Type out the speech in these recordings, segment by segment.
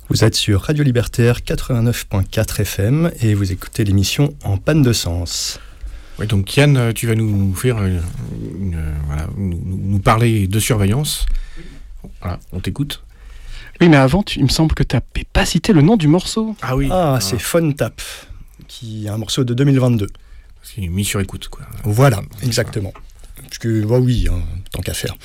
Vous êtes sur Radio Libertaire 89.4 FM et vous écoutez l'émission En panne de sens. Oui, donc Yann, tu vas nous faire nous parler de surveillance. Voilà, on t'écoute. Oui, mais avant, il me semble que tu n'avais pas cité le nom du morceau. Ah oui. C'est Phone Tap, qui est un morceau de 2022. C'est mis sur écoute, quoi. Voilà, exactement. Parce que, tant qu'à faire.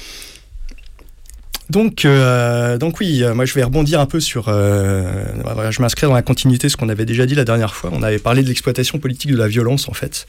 Donc oui, moi je vais rebondir un peu sur... je m'inscris dans la continuité de ce qu'on avait déjà dit la dernière fois. On avait parlé de l'exploitation politique de la violence, en fait.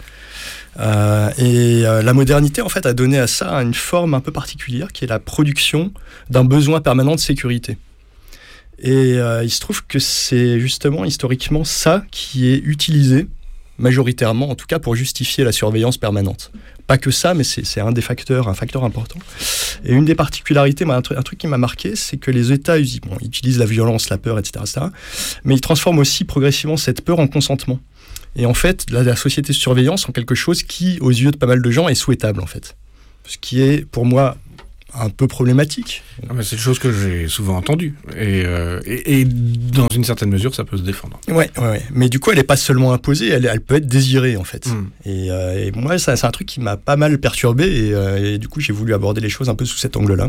La modernité, en fait, a donné à ça une forme un peu particulière, qui est la production d'un besoin permanent de sécurité. Et il se trouve que c'est justement, historiquement, ça qui est utilisé, majoritairement, en tout cas, pour justifier la surveillance permanente. Pas que ça, mais c'est un facteur important. Et une des particularités, un truc qui m'a marqué, c'est que les États utilisent la violence, la peur, etc., mais ils transforment aussi progressivement cette peur en consentement. Et en fait, la société de surveillance en quelque chose qui, aux yeux de pas mal de gens, est souhaitable, en fait. Ce qui est, pour moi, un peu problématique. C'est une chose que j'ai souvent entendue. Et dans une certaine mesure, ça peut se défendre. Ouais. Mais du coup, elle n'est pas seulement imposée, elle peut être désirée, en fait. Et moi, c'est un truc qui m'a pas mal perturbé. Et du coup, j'ai voulu aborder les choses un peu sous cet angle-là.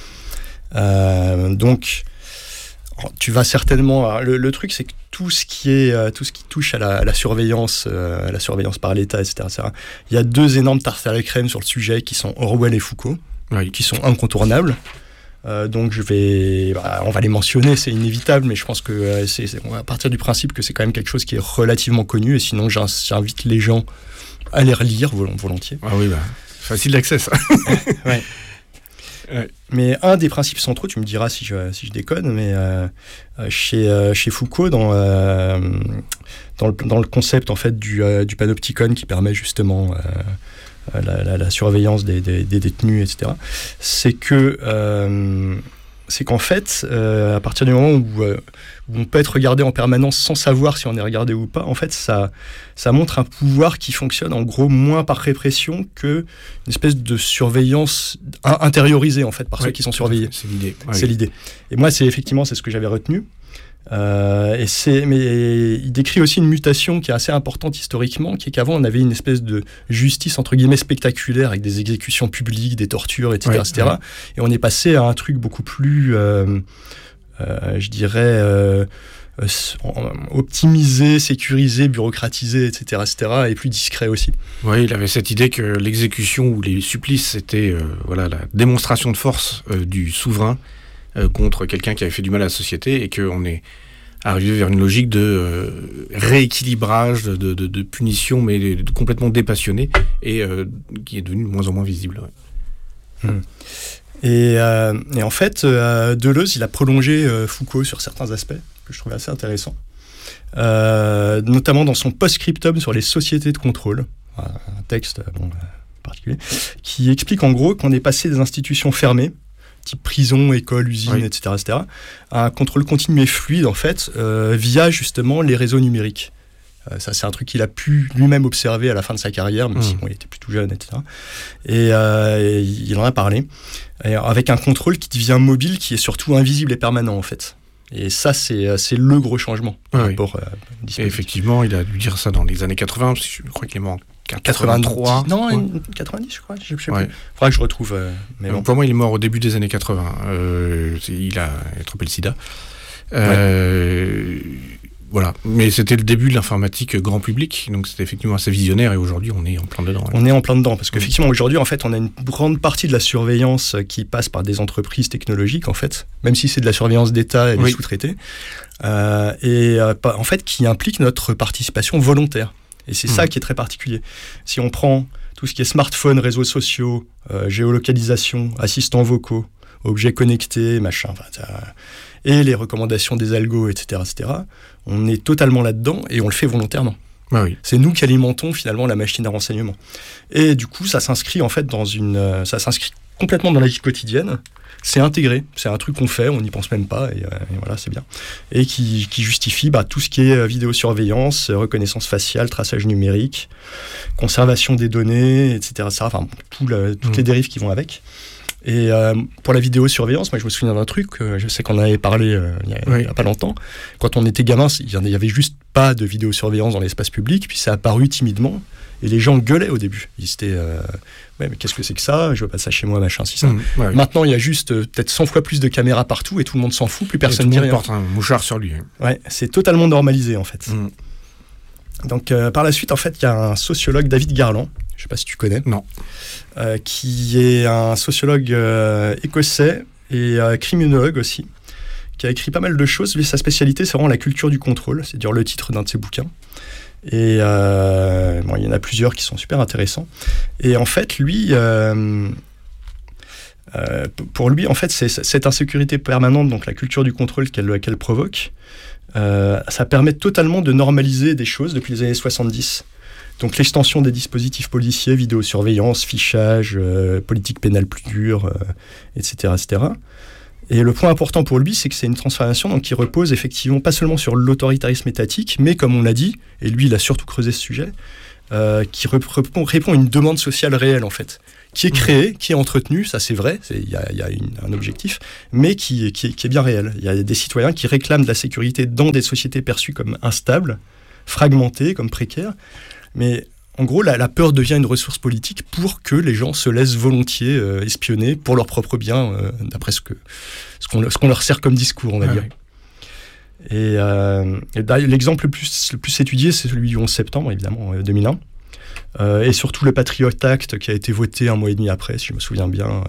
Donc, tu vas certainement... Le truc, c'est que tout ce qui touche à la surveillance par l'État, etc., il y a deux énormes tartes à la crème sur le sujet qui sont Orwell et Foucault. Oui. Qui sont incontournables. Donc on va les mentionner, c'est inévitable, mais je pense que on va partir du principe que c'est quand même quelque chose qui est relativement connu, et sinon j'invite les gens à les relire volontiers. Ah oui, facile d'accès, ça. Ouais. Mais un des principes centraux, tu me diras si je déconne, mais chez Foucault, dans le concept en fait du panopticon qui permet justement la surveillance des détenus, etc., c'est qu'en fait, à partir du moment où on peut être regardé en permanence sans savoir si on est regardé ou pas, en fait, ça montre un pouvoir qui fonctionne en gros moins par répression que une espèce de surveillance intériorisée en fait par ceux qui sont surveillés. C'est l'idée. C'est l'idée. Et moi, c'est ce que j'avais retenu. Mais il décrit aussi une mutation qui est assez importante historiquement, qui est qu'avant on avait une espèce de justice entre guillemets spectaculaire avec des exécutions publiques, des tortures, etc. Et on est passé à un truc beaucoup plus, je dirais, optimisé, sécurisé, bureaucratisé, etc., et plus discret aussi. Oui, il avait cette idée que l'exécution ou les supplices, c'était la démonstration de force du souverain contre quelqu'un qui avait fait du mal à la société, et qu'on est arrivé vers une logique de rééquilibrage, de punition, mais complètement dépassionnée, et qui est devenue de moins en moins visible. Ouais. Et en fait, Deleuze, il a prolongé Foucault sur certains aspects que je trouvais assez intéressants, notamment dans son post-scriptum sur les sociétés de contrôle, un texte particulier, qui explique en gros qu'on est passé des institutions fermées, type prison, école, usine, etc., à un contrôle continu et fluide, en fait, via justement les réseaux numériques. Ça, c'est un truc qu'il a pu lui-même observer à la fin de sa carrière, même si il était plutôt jeune, etc. Et il en a parlé, avec un contrôle qui devient mobile, qui est surtout invisible et permanent, en fait. Et ça, c'est le gros changement. Et effectivement, il a dû dire ça dans les années 80, parce que je crois qu'il est mort en 83. Non, 90, je crois. Je sais plus. Faudra que je retrouve. Mais bon. Pour moi, il est mort au début des années 80. Il a attrapé le sida. Voilà. Mais c'était le début de l'informatique grand public. Donc, c'était effectivement assez visionnaire. Et aujourd'hui, on est en plein dedans. On est en plein dedans. Parce qu'effectivement, aujourd'hui, en fait, on a une grande partie de la surveillance qui passe par des entreprises technologiques, en fait. Même si c'est de la surveillance d'État et des sous-traités. En fait, qui implique notre participation volontaire. Et c'est ça qui est très particulier. Si on prend tout ce qui est smartphone, réseaux sociaux, géolocalisation, assistants vocaux, objets connectés, machin, et les recommandations des algos, etc., on est totalement là-dedans et on le fait volontairement. C'est nous qui alimentons finalement la machine à renseignement. Et du coup, ça s'inscrit en fait ça s'inscrit complètement dans la vie quotidienne. C'est intégré, c'est un truc qu'on fait, on n'y pense même pas, et voilà, c'est bien. Et qui justifie tout ce qui est vidéosurveillance, reconnaissance faciale, traçage numérique, conservation des données, etc. Toutes les dérives qui vont avec. Et pour la vidéosurveillance, moi je me souviens d'un truc, je sais qu'on en avait parlé il y a pas longtemps. Quand on était gamin, il n'y avait juste pas de vidéosurveillance dans l'espace public, puis ça a apparu timidement, et les gens gueulaient au début. Ils étaient ouais, mais qu'est-ce que c'est que ça ? Je veux pas ça chez moi, machin, si ça. Maintenant, il y a juste peut-être 100 fois plus de caméras partout, et tout le monde s'en fout, plus personne ne dit rien. Tout le monde porte un mouchoir sur lui. Ouais, c'est totalement normalisé en fait. Donc par la suite, en fait, il y a un sociologue, David Garland, je ne sais pas si tu connais. Non. Qui est un sociologue écossais et criminologue aussi, qui a écrit pas mal de choses. Mais sa spécialité, c'est vraiment la culture du contrôle. C'est d'ailleurs le titre d'un de ses bouquins. Et il y en a plusieurs qui sont super intéressants. Et en fait, lui, pour lui, en fait, c'est cette insécurité permanente, donc la culture du contrôle qu'elle provoque, ça permet totalement de normaliser des choses depuis les années 70. Donc l'extension des dispositifs policiers, vidéosurveillance, fichage, politique pénale plus dure, etc., etc. Et le point important pour lui, c'est que c'est une transformation donc, qui repose effectivement pas seulement sur l'autoritarisme étatique, mais comme on l'a dit, et lui il a surtout creusé ce sujet, qui répond à une demande sociale réelle en fait, qui est créée, qui est entretenue, ça c'est vrai, il y a un objectif, mais qui est bien réel. Il y a des citoyens qui réclament de la sécurité dans des sociétés perçues comme instables, fragmentées, comme précaires. Mais en gros, la peur devient une ressource politique pour que les gens se laissent volontiers espionner pour leur propre bien, d'après ce qu'on leur sert comme discours, on va dire. Et l'exemple le plus étudié, c'est celui du 11 septembre, évidemment, 2001. Et surtout le Patriot Act qui a été voté un mois et demi après, si je me souviens bien,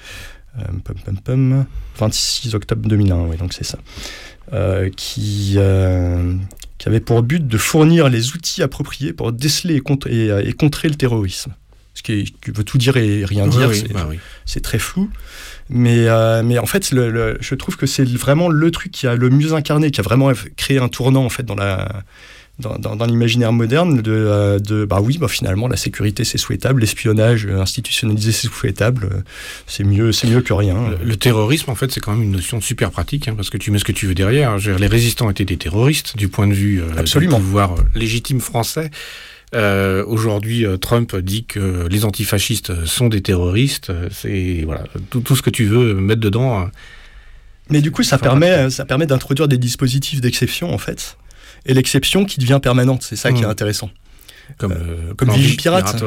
26 octobre 2001, oui, donc c'est ça. Qui avait pour but de fournir les outils appropriés pour déceler et contrer le terrorisme. Ce qui veut tout dire et rien dire, c'est très flou. Mais en fait, je trouve que c'est vraiment le truc qui a le mieux incarné, qui a vraiment créé un tournant en fait, dans l'imaginaire moderne finalement la sécurité c'est souhaitable, l'espionnage institutionnalisé c'est souhaitable, c'est mieux que rien. Le terrorisme en fait c'est quand même une notion super pratique, parce que tu mets ce que tu veux derrière. Les résistants étaient des terroristes du point de vue du pouvoir légitime français. Aujourd'hui, Trump dit que les antifascistes sont des terroristes. C'est voilà, tout ce que tu veux mettre dedans. Mais du coup, ça permet d'introduire des dispositifs d'exception en fait. Et l'exception qui devient permanente, c'est ça qui est intéressant. Comme Vigipirate.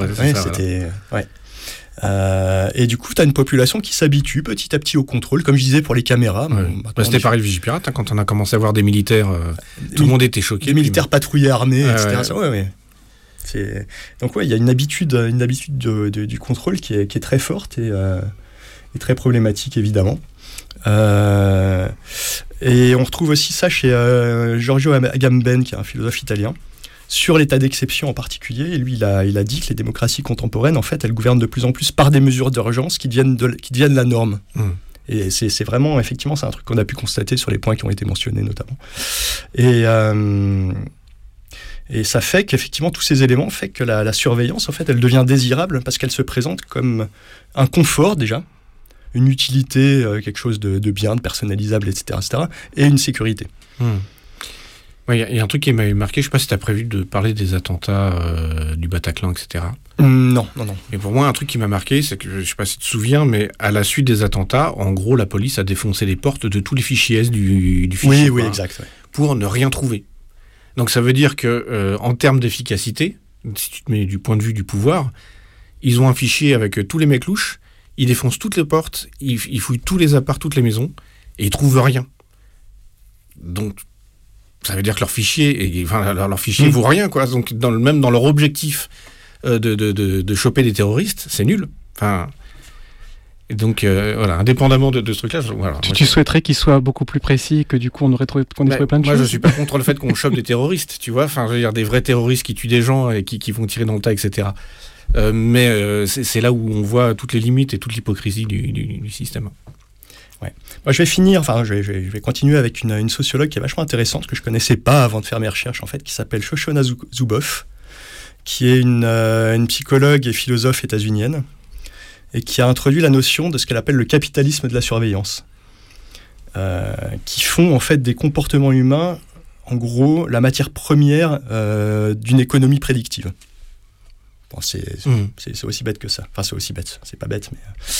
Et du coup, tu as une population qui s'habitue petit à petit au contrôle, comme je disais pour les caméras. C'était pareil le Vigipirate, quand on a commencé à voir des militaires, tout le monde était choqué. Des militaires patrouillés armés, etc. Donc il y a une habitude du contrôle qui est très forte et très problématique, évidemment. Et on retrouve aussi ça chez Giorgio Agamben, qui est un philosophe italien, sur l'état d'exception en particulier. Et lui, il a dit que les démocraties contemporaines, en fait, elles gouvernent de plus en plus par des mesures d'urgence qui deviennent la norme. Et c'est vraiment, effectivement, c'est un truc qu'on a pu constater sur les points qui ont été mentionnés, notamment. Et ça fait qu'effectivement, tous ces éléments font que la surveillance, en fait, elle devient désirable parce qu'elle se présente comme un confort, déjà, une utilité, quelque chose de bien, de personnalisable, etc., et une sécurité. Il y a un truc qui m'a marqué, je ne sais pas si tu as prévu de parler des attentats du Bataclan, etc. Non. Et pour moi, un truc qui m'a marqué, c'est que, je ne sais pas si tu te souviens, mais à la suite des attentats, en gros, la police a défoncé les portes de tous les fichiers S du fichier. Oui, exact. Ouais. Pour ne rien trouver. Donc ça veut dire que, en termes d'efficacité, si tu te mets du point de vue du pouvoir, ils ont un fichier avec tous les mecs louches, ils défoncent toutes les portes, ils fouillent tous les apparts, toutes les maisons, et ils trouvent rien. Donc, ça veut dire que leur fichier vaut rien, quoi. Donc, même dans leur objectif de choper des terroristes, c'est nul. Enfin, et donc, indépendamment de ce truc-là... Tu souhaiterais qu'il soit beaucoup plus précis, que du coup, on ait trouvé plein de choses. Moi, je suis pas contre le fait qu'on chope des terroristes, tu vois. Enfin, je veux dire, des vrais terroristes qui tuent des gens et qui vont tirer dans le tas, etc. Mais c'est là où on voit toutes les limites et toute l'hypocrisie du système. Ouais. Moi, je vais continuer avec une sociologue qui est vachement intéressante, que je connaissais pas avant de faire mes recherches, en fait, qui s'appelle Shoshana Zuboff, qui est une psychologue et philosophe états-unienne, et qui a introduit la notion de ce qu'elle appelle le capitalisme de la surveillance, qui font en fait des comportements humains, en gros, la matière première d'une économie prédictive. Bon, c'est aussi bête que ça. Enfin, c'est aussi bête, c'est pas bête, mais...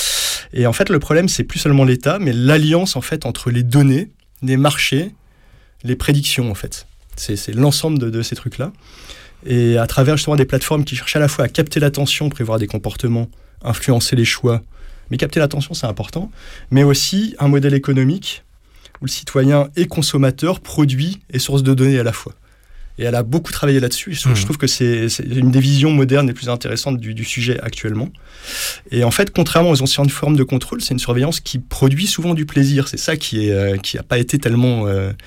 Et en fait, le problème, c'est plus seulement l'État, mais l'alliance en fait entre les données, les marchés, les prédictions en fait. C'est l'ensemble de ces trucs-là. Et à travers justement des plateformes qui cherchent à la fois à capter l'attention, prévoir des comportements, influencer les choix. Mais capter l'attention, c'est important. Mais aussi un modèle économique où le citoyen est consommateur, produit et source de données à la fois. Et elle a beaucoup travaillé là-dessus. Je trouve que c'est une des visions modernes les plus intéressantes du sujet actuellement. Et en fait, contrairement aux anciennes formes de contrôle, c'est une surveillance qui produit souvent du plaisir. C'est ça qui a pas été tellement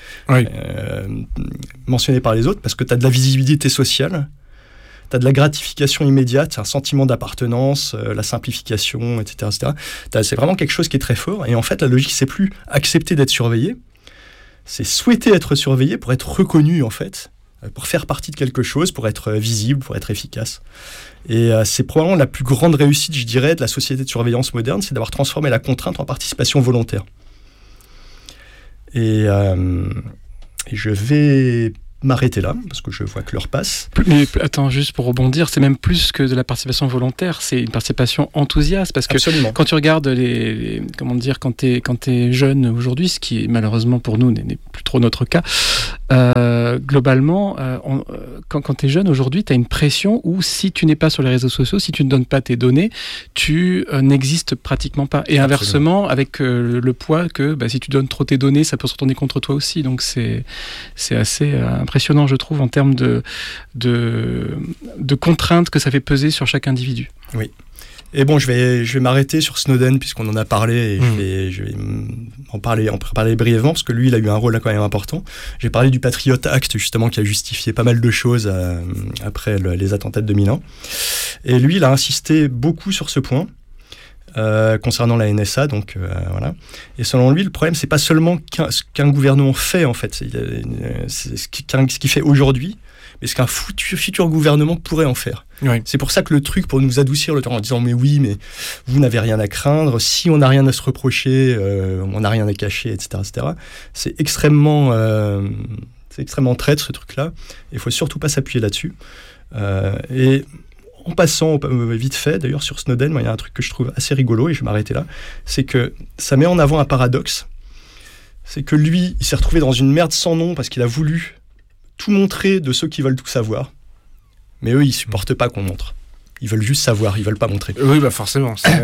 mentionné par les autres, parce que tu as de la visibilité sociale, tu as de la gratification immédiate, un sentiment d'appartenance, la simplification, etc. C'est vraiment quelque chose qui est très fort. Et en fait, la logique, c'est plus accepter d'être surveillé, c'est souhaiter être surveillé pour être reconnu, en fait, pour faire partie de quelque chose, pour être visible, pour être efficace. Et c'est probablement la plus grande réussite, je dirais, de la société de surveillance moderne, c'est d'avoir transformé la contrainte en participation volontaire. Et je vais m'arrêter là, parce que je vois que l'heure passe. Mais attends, juste pour rebondir, c'est même plus que de la participation volontaire, c'est une participation enthousiaste, parce que Absolument. Quand tu regardes comment dire, quand t'es jeune aujourd'hui, ce qui malheureusement pour nous n'est plus trop notre cas, globalement, quand t'es jeune aujourd'hui, t'as une pression où si tu n'es pas sur les réseaux sociaux, si tu ne donnes pas tes données, tu n'existes pratiquement pas. Et inversement, avec le poids que si tu donnes trop tes données, ça peut se retourner contre toi aussi. Donc c'est assez impressionnant, je trouve, en termes de contraintes que ça fait peser sur chaque individu. Oui. Et bon, je vais m'arrêter sur Snowden, puisqu'on en a parlé, et je vais en parler brièvement, parce que lui, il a eu un rôle là quand même important. J'ai parlé du Patriot Act, justement, qui a justifié pas mal de choses après les attentats de 2001. Et lui, il a insisté beaucoup sur ce point, concernant la NSA, donc voilà. Et selon lui, le problème, c'est pas seulement ce qu'un gouvernement fait, en fait, c'est ce qu'il fait aujourd'hui, mais ce qu'un futur gouvernement pourrait en faire. Oui. C'est pour ça que le truc, pour nous adoucir le temps en disant mais oui, mais vous n'avez rien à craindre, si on n'a rien à se reprocher, on n'a rien à cacher, etc., c'est extrêmement traître, ce truc-là. Il faut surtout pas s'appuyer là-dessus. Et en passant vite fait, d'ailleurs sur Snowden, il y a un truc que je trouve assez rigolo, et je vais m'arrêter là, c'est que ça met en avant un paradoxe. C'est que lui, il s'est retrouvé dans une merde sans nom parce qu'il a voulu tout montrer de ceux qui veulent tout savoir. Mais eux, ils supportent pas qu'on montre. Ils veulent juste savoir, ils veulent pas montrer. Oui, forcément. C'est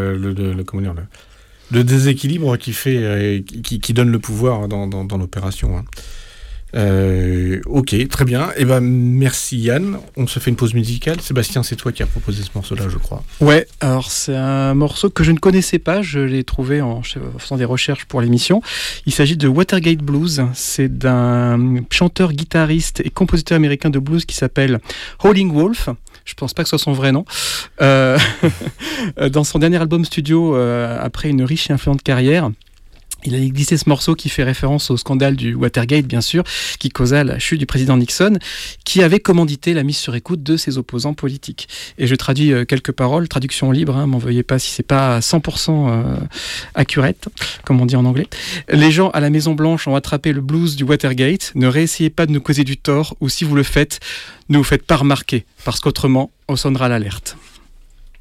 le déséquilibre qui donne le pouvoir dans l'opération. Hein. Ok, très bien. Merci Yann. On se fait une pause musicale. Sébastien, c'est toi qui as proposé ce morceau-là, je crois. Ouais, alors c'est un morceau que je ne connaissais pas. Je l'ai trouvé en faisant des recherches pour l'émission. Il s'agit de Watergate Blues. C'est d'un chanteur, guitariste et compositeur américain de blues qui s'appelle Howlin' Wolf. Je pense pas que ce soit son vrai nom. Dans son dernier album studio, après une riche et influente carrière, il a glissé ce morceau qui fait référence au scandale du Watergate, bien sûr, qui causa la chute du président Nixon, qui avait commandité la mise sur écoute de ses opposants politiques. Et je traduis quelques paroles, traduction libre, m'en veuillez pas si c'est pas 100% accurate, comme on dit en anglais. Les gens à la Maison Blanche ont attrapé le blues du Watergate. Ne réessayez pas de nous causer du tort, ou si vous le faites, ne vous faites pas remarquer, parce qu'autrement, on sonnera l'alerte.